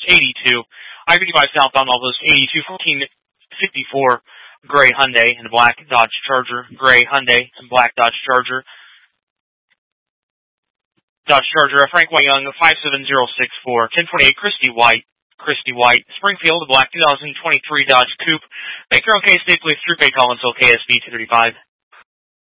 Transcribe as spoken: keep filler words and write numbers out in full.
eighty-two. I fifty-five southbound All Post eighty-two, fourteen fifty-four, gray Hyundai and black Dodge Charger, gray Hyundai and black Dodge Charger. Dodge Charger, Frank White Young, five seven zero six four, ten twenty-eight, Christy White, Christy White, Springfield, black two thousand twenty-three Dodge Coupe, make your own K State Police through pay call until K S B two thirty-five.